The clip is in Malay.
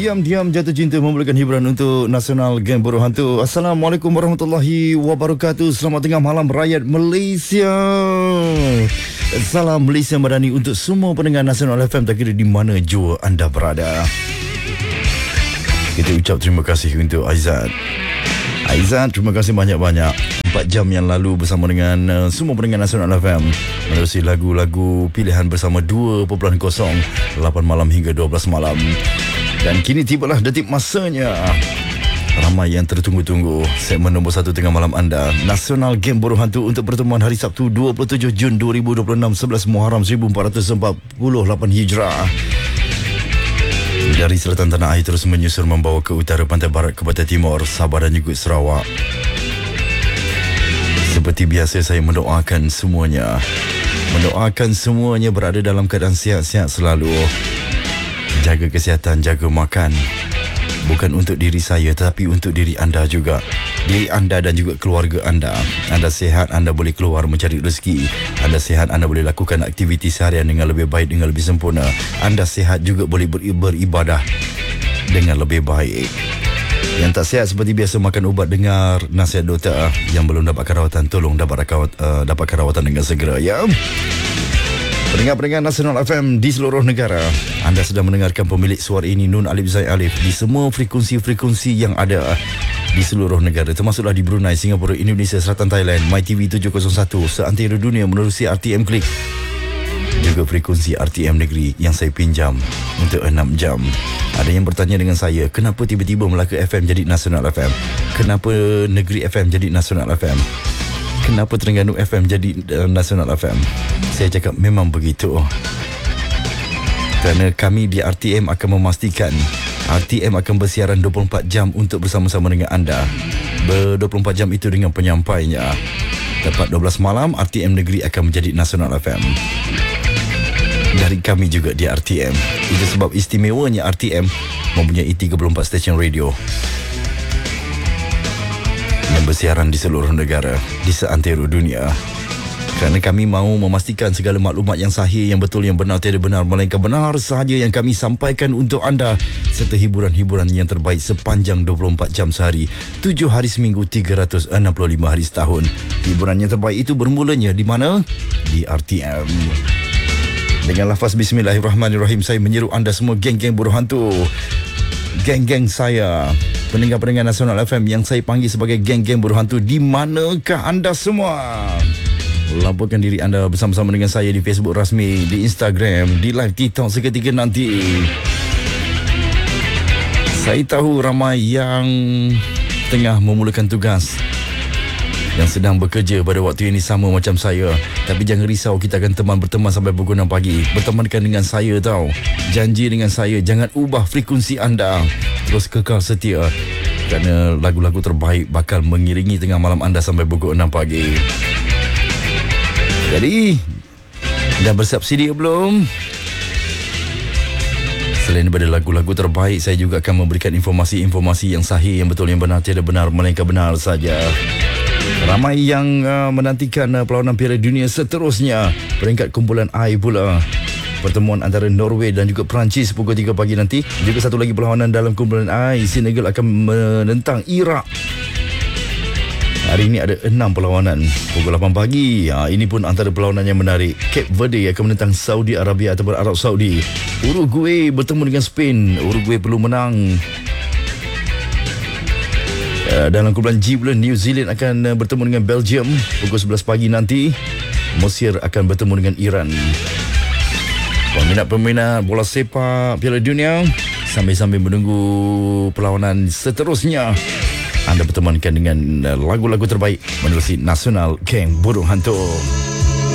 Diam-diam jatuh cinta memberikan hiburan untuk Nasional Geng Buruh Hantu. Assalamualaikum warahmatullahi wabarakatuh. Selamat tengah malam rakyat Malaysia. Salam Malaysia Madani untuk semua pendengar Nasional FM, tak kira di mana jua anda berada. Kita ucap terima kasih untuk Aizat. Terima kasih banyak-banyak. 4 jam yang lalu bersama dengan semua pendengar Nasional FM menerusi lagu-lagu pilihan bersama 2.0 8 malam hingga 12 malam. Dan kini tibalah detik masanya ramai yang tertunggu-tunggu segmen nombor 1 tengah malam anda, Nasional Geng Buruh Hantu, untuk pertemuan hari Sabtu 27 Jun 2026, 11 Muharram 1448 Hijrah. Dari selatan tanah air terus menyusur membawa ke utara, pantai barat ke pantai timur, Sabah dan juga Sarawak. Seperti biasa, saya mendoakan semuanya berada dalam keadaan sihat-sihat selalu. Jaga kesihatan, jaga makan. Bukan untuk diri saya, tetapi untuk diri anda juga. Diri anda dan juga keluarga anda. Anda sihat, anda boleh keluar mencari rezeki. Anda sihat, anda boleh lakukan aktiviti seharian dengan lebih baik, dengan lebih sempurna. Anda sihat juga boleh beribadah dengan lebih baik. Yang tak sihat seperti biasa makan ubat, dengar nasihat doktor. Yang belum dapatkan rawatan, tolong dapatkan rawatan dengan segera, ya. Pendengar-pendengar Nasional FM di seluruh negara, anda sedang mendengarkan pemilik suara ini, Nun Alif Zaid Alif, di semua frekuensi-frekuensi yang ada di seluruh negara, termasuklah di Brunei, Singapura, Indonesia, Selatan Thailand, MyTV 701, seantero dunia menerusi RTM Klik. Juga frekuensi RTM Negeri yang saya pinjam untuk 6 jam. Ada yang bertanya dengan saya, kenapa tiba-tiba Melaka FM jadi Nasional FM? Kenapa Negeri FM jadi Nasional FM? Kenapa Terengganu FM jadi Nasional FM? Saya cakap memang begitu. Kerana kami di RTM akan memastikan RTM akan bersiaran 24 jam untuk bersama-sama dengan anda. 24 jam itu dengan penyampainya. Tepat 12 malam, RTM Negeri akan menjadi Nasional FM. Dari kami juga di RTM. Itu sebab istimewanya RTM mempunyai 34 stesen radio yang bersiaran di seluruh negara, di seantero dunia. Kerana kami mahu memastikan segala maklumat yang sahih, yang betul, yang benar, tiada benar, melainkan benar sahaja yang kami sampaikan untuk anda, serta hiburan-hiburan yang terbaik sepanjang 24 jam sehari, 7 hari seminggu, 365 hari setahun. Hiburan yang terbaik itu bermulanya di mana? Di RTM. Dengan lafaz Bismillahirrahmanirrahim, saya menyeru anda semua, geng-geng buruh hantu, geng-geng saya, pendengar-pendengar Nasional FM yang saya panggil sebagai geng-geng buruh hantu, di manakah anda semua? Laporkan diri anda bersama-sama dengan saya di Facebook rasmi, di Instagram, di live TikTok seketika nanti. Saya tahu ramai yang tengah memulakan tugas, yang sedang bekerja pada waktu ini sama macam saya. Tapi jangan risau, kita akan berteman sampai pukul 6 pagi. Bertemankan dengan saya tau. Janji dengan saya, jangan ubah frekuensi anda. Terus kekal setia, kerana lagu-lagu terbaik bakal mengiringi tengah malam anda sampai pukul 6 pagi. Jadi, dah bersiap sedia belum? Selain daripada lagu-lagu terbaik, saya juga akan memberikan informasi-informasi yang sahih, yang betul, yang benar, tiada benar, melainkan benar saja. Ramai yang menantikan perlawanan Piala Dunia seterusnya, peringkat kumpulan I pula. Pertemuan antara Norway dan juga Perancis pukul 3 pagi nanti. Juga satu lagi perlawanan dalam kumpulan I, Senegal akan menentang Iraq. Hari ini ada 6 perlawanan pukul 8 pagi. Ini pun antara perlawanan yang menarik. Cape Verde akan menentang Saudi Arabia ataupun Arab Saudi. Uruguay bertemu dengan Spain. Uruguay perlu menang. Dalam kumpulan G pula, New Zealand akan bertemu dengan Belgium pukul 11 pagi nanti. Mesir akan bertemu dengan Iran. Peminat-peminat bola sepak Piala Dunia, sambil-sambil menunggu perlawanan seterusnya, anda bertemankan dengan lagu-lagu terbaik menerusi Nasional Geng Buruh Hantu.